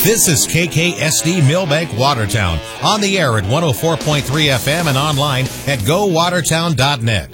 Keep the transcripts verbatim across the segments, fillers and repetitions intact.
This is K K S D Millbank Watertown, on the air at one oh four point three F M and online at go watertown dot net.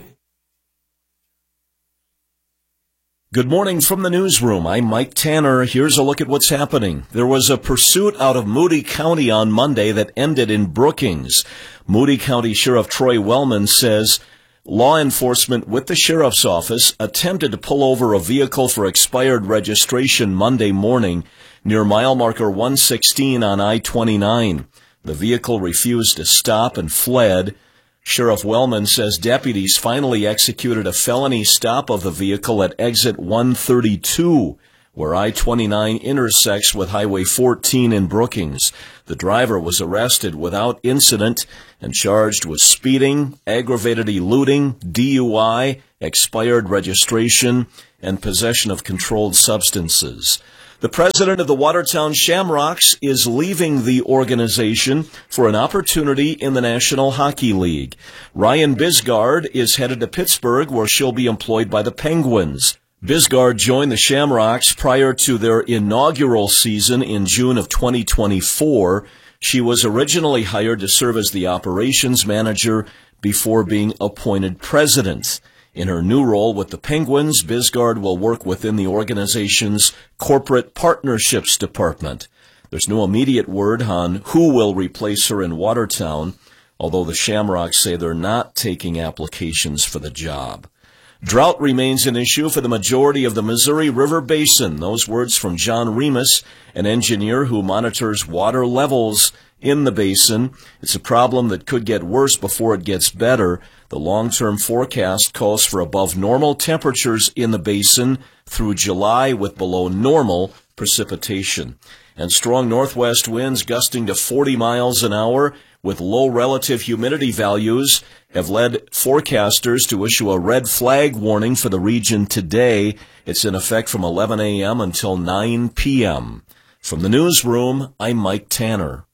Good morning from the newsroom. I'm Mike Tanner. Here's a look at what's happening. There was a pursuit out of Moody County on Monday that ended in Brookings. Moody County Sheriff Troy Wellman says law enforcement with the sheriff's office attempted to pull over a vehicle for expired registration Monday morning near mile marker one sixteen on I twenty-nine. The vehicle refused to stop and fled. Sheriff Wellman says deputies finally executed a felony stop of the vehicle at exit one thirty-two, where I twenty-nine intersects with Highway fourteen in Brookings. The driver was arrested without incident and charged with speeding, aggravated eluding, D U I, expired registration, and possession of controlled substances. The president of the Watertown Shamrocks is leaving the organization for an opportunity in the National Hockey League. Ryan Bisgard is headed to Pittsburgh, where she'll be employed by the Penguins. Bisgard joined the Shamrocks prior to their inaugural season in June of twenty twenty-four. She was originally hired to serve as the operations manager before being appointed president. In her new role with the Penguins, Bisgard will work within the organization's corporate partnerships department. There's no immediate word on who will replace her in Watertown, although the Shamrocks say they're not taking applications for the job. Drought remains an issue for the majority of the Missouri River Basin. Those words from John Remus, an engineer who monitors water levels in the basin. It's a problem that could get worse before it gets better. The long-term forecast calls for above normal temperatures in the basin through July with below normal precipitation. And strong northwest winds gusting to forty miles an hour with low relative humidity values have led forecasters to issue a red flag warning for the region today. It's in effect from eleven a.m. until nine p.m. From the newsroom, I'm Mike Tanner.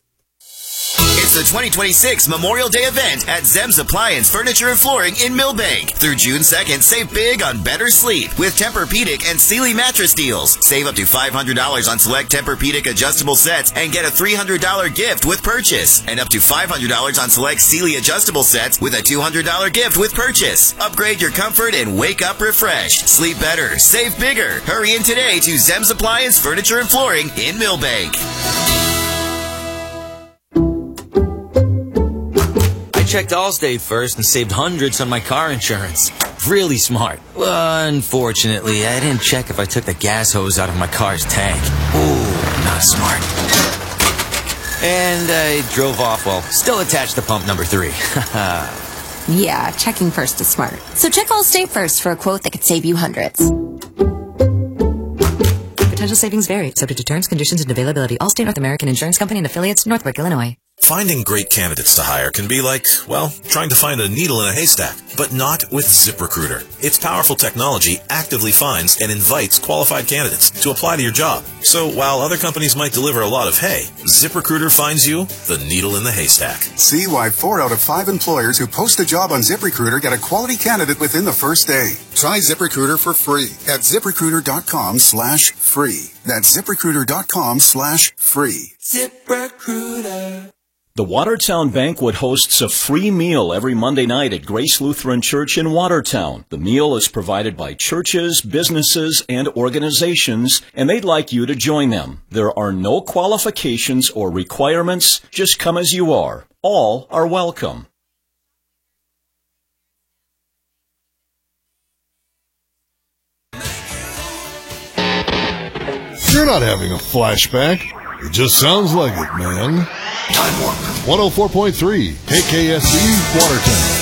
It's the twenty twenty-six Memorial Day event at Zem's Appliance Furniture and Flooring in Millbank. Through June second, save big on better sleep with Tempur-Pedic and Sealy mattress deals. Save up to five hundred dollars on select Tempur-Pedic adjustable sets and get a three hundred dollars gift with purchase. And up to five hundred dollars on select Sealy adjustable sets with a two hundred dollars gift with purchase. Upgrade your comfort and wake up refreshed. Sleep better, save bigger. Hurry in today to Zem's Appliance Furniture and Flooring in Millbank. Checked Allstate first and saved hundreds on my car insurance. Really smart. Well, unfortunately, I didn't check if I took the gas hose out of my car's tank. Ooh, not smart. And I drove off while still attached to pump number three. Yeah, checking first is smart. So check Allstate first for a quote that could save you hundreds. Potential savings vary, subject to terms, conditions, and availability. Allstate North American Insurance Company and affiliates, Northbrook, Illinois. Finding great candidates to hire can be like, well, trying to find a needle in a haystack, but not with ZipRecruiter. Its powerful technology actively finds and invites qualified candidates to apply to your job. So while other companies might deliver a lot of hay, ZipRecruiter finds you the needle in the haystack. See why four out of five employers who post a job on ZipRecruiter get a quality candidate within the first day. Try ZipRecruiter for free at ZipRecruiter.com slash free. That's ZipRecruiter.com slash free. ZipRecruiter. The Watertown Banquet hosts a free meal every Monday night at Grace Lutheran Church in Watertown. The meal is provided by churches, businesses, and organizations, and they'd like you to join them. There are no qualifications or requirements. Just come as you are. All are welcome. You're not having a flashback. It just sounds like it, man. one oh four point three K K S D Watertown.